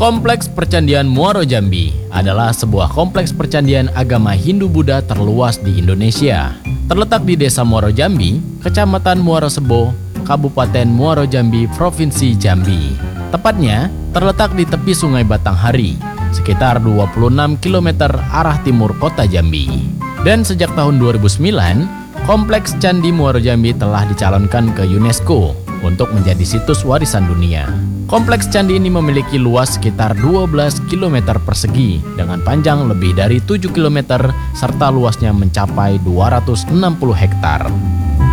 Kompleks Percandian Muaro Jambi adalah sebuah kompleks percandian agama Hindu-Buddha terluas di Indonesia. Terletak di Desa Muaro Jambi, Kecamatan Muaro Sebo, Kabupaten Muaro Jambi, Provinsi Jambi. Tepatnya terletak di tepi Sungai Batanghari, sekitar 26 km arah timur kota Jambi. Dan sejak tahun 2009, Kompleks Candi Muaro Jambi telah dicalonkan ke UNESCO untuk menjadi situs warisan dunia. Kompleks candi ini memiliki luas sekitar 12 km persegi dengan panjang lebih dari 7 km serta luasnya mencapai 260 hektar.